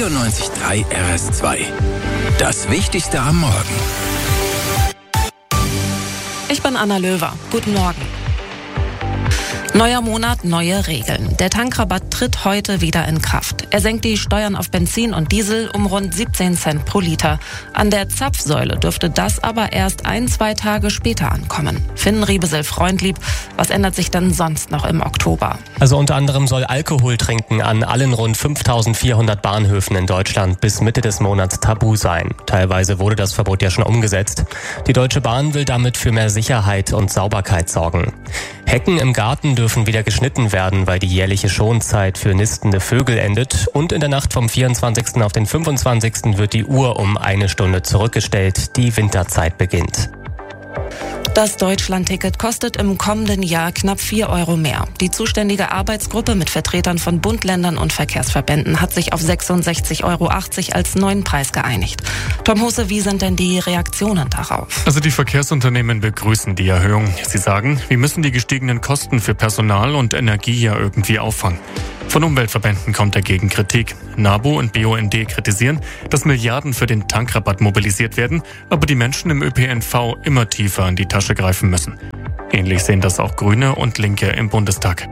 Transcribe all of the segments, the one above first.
94.3 RS2. Das Wichtigste am Morgen. Ich bin Anna Löwer. Guten Morgen. Neuer Monat, neue Regeln. Der Tankrabatt tritt heute wieder in Kraft. Er senkt die Steuern auf Benzin und Diesel um rund 17 Cent pro Liter. An der Zapfsäule dürfte das aber erst 1-2 Tage später ankommen. Finn Riebesel-Freundlieb, was ändert sich denn sonst noch im Oktober? Also unter anderem soll Alkoholtrinken an allen rund 5.400 Bahnhöfen in Deutschland bis Mitte des Monats tabu sein. Teilweise wurde das Verbot ja schon umgesetzt. Die Deutsche Bahn will damit für mehr Sicherheit und Sauberkeit sorgen. Hecken im Garten dürfen wieder geschnitten werden, weil die jährliche Schonzeit für nistende Vögel endet. Und in der Nacht vom 24. auf den 25. wird die Uhr um 1 Stunde zurückgestellt. Die Winterzeit beginnt. Das Deutschlandticket kostet im kommenden Jahr knapp 4 Euro mehr. Die zuständige Arbeitsgruppe mit Vertretern von Bund, Ländern und Verkehrsverbänden hat sich auf 66,80 Euro als neuen Preis geeinigt. Tom Husse, wie sind denn die Reaktionen darauf? Also die Verkehrsunternehmen begrüßen die Erhöhung. Sie sagen, wir müssen die gestiegenen Kosten für Personal und Energie ja irgendwie auffangen. Von Umweltverbänden kommt dagegen Kritik. NABU und BUND kritisieren, dass Milliarden für den Tankrabatt mobilisiert werden, aber die Menschen im ÖPNV immer tiefer in die Tasche greifen müssen. Ähnlich sehen das auch Grüne und Linke im Bundestag.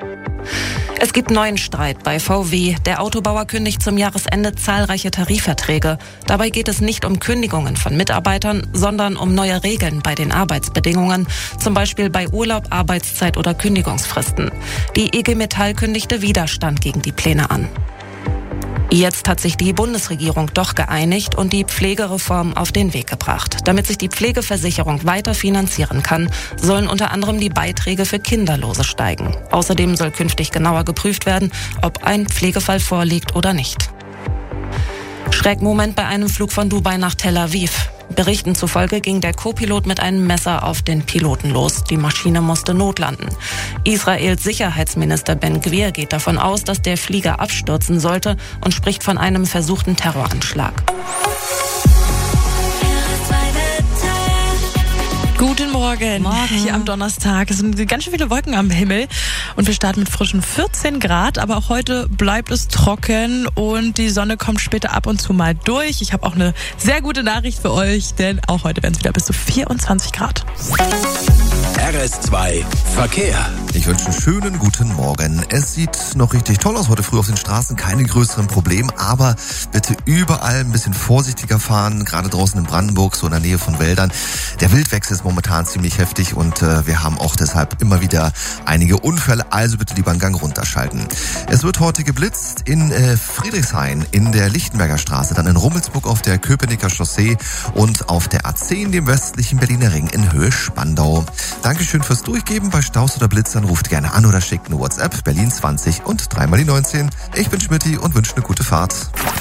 Es gibt neuen Streit bei VW. Der Autobauer kündigt zum Jahresende zahlreiche Tarifverträge. Dabei geht es nicht um Kündigungen von Mitarbeitern, sondern um neue Regeln bei den Arbeitsbedingungen, zum Beispiel bei Urlaub, Arbeitszeit oder Kündigungsfristen. Die IG Metall kündigte Widerstand gegen die Pläne an. Jetzt hat sich die Bundesregierung doch geeinigt und die Pflegereform auf den Weg gebracht. Damit sich die Pflegeversicherung weiter finanzieren kann, sollen unter anderem die Beiträge für Kinderlose steigen. Außerdem soll künftig genauer geprüft werden, ob ein Pflegefall vorliegt oder nicht. Schreckmoment bei einem Flug von Dubai nach Tel Aviv. Berichten zufolge ging der Co-Pilot mit einem Messer auf den Piloten los. Die Maschine musste notlanden. Israels Sicherheitsminister Ben Gvir geht davon aus, dass der Flieger abstürzen sollte und spricht von einem versuchten Terroranschlag. Guten Morgen. Hier am Donnerstag. Es sind ganz schön viele Wolken am Himmel und wir starten mit frischen 14 Grad, aber auch heute bleibt es trocken und die Sonne kommt später ab und zu mal durch. Ich habe auch eine sehr gute Nachricht für euch, denn auch heute werden es wieder bis zu 24 Grad. RS2 Verkehr. Ich wünsche einen schönen guten Morgen. Es sieht noch richtig toll aus heute früh auf den Straßen, keine größeren Probleme, aber bitte überall ein bisschen vorsichtiger fahren, gerade draußen in Brandenburg, so in der Nähe von Wäldern. Der Wildwechsel ist momentan ziemlich heftig und wir haben auch deshalb immer wieder einige Unfälle, also bitte lieber einen Gang runterschalten. Es wird heute geblitzt in Friedrichshain, in der Lichtenberger Straße, dann in Rummelsburg auf der Köpenicker Chaussee und auf der A10, dem westlichen Berliner Ring in Höhe Spandau. Dankeschön fürs Durchgeben. Bei Staus oder Blitzern ruft gerne an oder schickt eine WhatsApp Berlin 20 und 3 die 19. Ich bin Schmitty und wünsche eine gute Fahrt.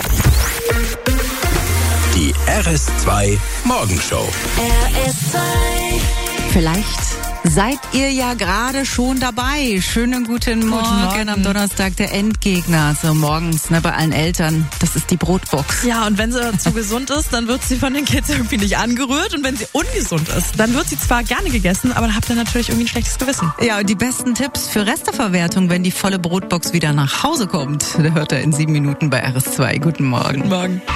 Die RS2 Morgenshow. RS2. Vielleicht seid ihr ja gerade schon dabei. Schönen guten Morgen am Donnerstag, der Endgegner. So morgens, bei allen Eltern. Das ist die Brotbox. Ja, und wenn sie zu gesund ist, dann wird sie von den Kids irgendwie nicht angerührt. Und wenn sie ungesund ist, dann wird sie zwar gerne gegessen, aber dann habt ihr natürlich irgendwie ein schlechtes Gewissen. Ja, und die besten Tipps für Resteverwertung, wenn die volle Brotbox wieder nach Hause kommt, da hört ihr in 7 Minuten bei RS2. Guten Morgen. Guten Morgen.